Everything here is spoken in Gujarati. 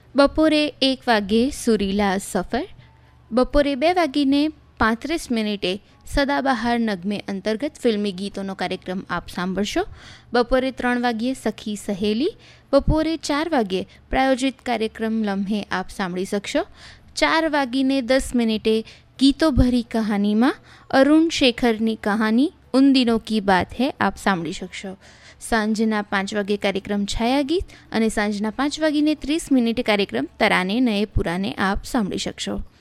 બપોરે 1 વાગ્યે સુરીલા સફર, બપોરે 2:35 સદાબહાર નગમે અંતર્ગત ફિલ્મી ગીતોનો કાર્યક્રમ આપ સાંભળશો. બપોરે 3 વાગ્યે સખી સહેલી, બપોરે 4 વાગ્યે પ્રાયોજિત કાર્યક્રમ લમ્હે આપ સાંભળી શકશો. 4:10 ગીતો ભરી કહાનીમાં અરુણ શેખરની કહાની ઉન દિનો કી બાત હૈ આપ સાંભળી શકશો. સાંજના 5 વાગ્યે કાર્યક્રમ છાયા ગીત અને સાંજના 5:30 કાર્યક્રમ તરાને નયે પુરાને આપ સાંભળી શકશો.